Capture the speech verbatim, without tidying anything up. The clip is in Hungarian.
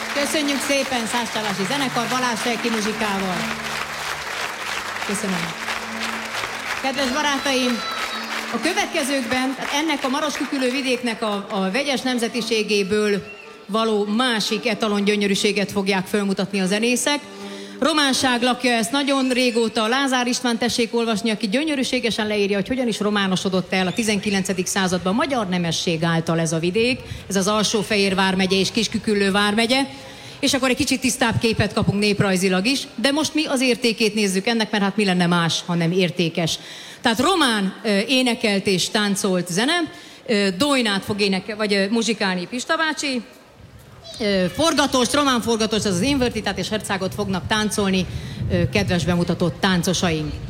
Köszönjük szépen Szászcsalási Zenekar Balázs Selki muzsikával. Köszönöm. Kedves barátaim, a következőkben ennek a Maroskükülő vidéknek a, a vegyes nemzetiségéből való másik etalon gyönyörűséget fogják felmutatni a zenészek. Románság lakja ezt nagyon régóta. Lázár István tessék olvasni, aki gyönyörűségesen leírja, hogy hogyan is románosodott el a tizenkilencedik században magyar nemesség által ez a vidék. Ez az Alsó-Fehér vármegye és Kis-Küküllő vármegye. És akkor egy kicsit tisztább képet kapunk néprajzilag is, de most mi az értékét nézzük ennek, mert hát mi lenne más, hanem értékes. Tehát román énekelt és táncolt zene, Dojnát fog énekel, vagy muzsikálni Pista bácsi, forgatóst, román forgatóst, az az Invertitát és Hercágot fognak táncolni kedves bemutatott táncosaink.